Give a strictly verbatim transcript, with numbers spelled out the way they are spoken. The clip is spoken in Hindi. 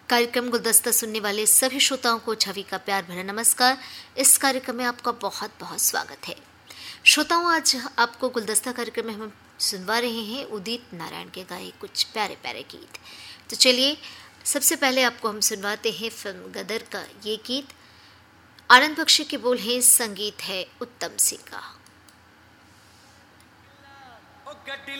कार्यक्रम गुलदस्ता सुनने वाले सभी श्रोताओं को छवि का प्यार भरा नमस्कार। इस कार्यक्रम में आपका बहुत बहुत स्वागत है। श्रोताओं, आज आपको गुलदस्ता कार्यक्रम में हम सुनवा रहे हैं उदित नारायण के गाए कुछ प्यारे प्यारे गीत। तो चलिए, सबसे पहले आपको हम सुनवाते हैं फिल्म गदर का ये गीत। आनंद बख्शी के बोल हैं, संगीत है उत्तम सिंह का।